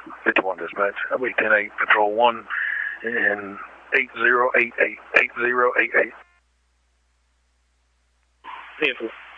51 dispatch. I'll be 10-8, Patrol 1, and 8088, 8088. 10-4.